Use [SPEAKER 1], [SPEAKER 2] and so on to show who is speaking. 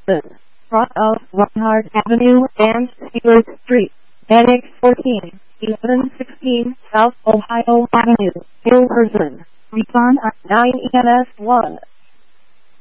[SPEAKER 1] Front of Reinhardt Avenue and Stewart Street, Annex 14, 1116 South Ohio Avenue, Hilversum. Refund at 9 EMS 1.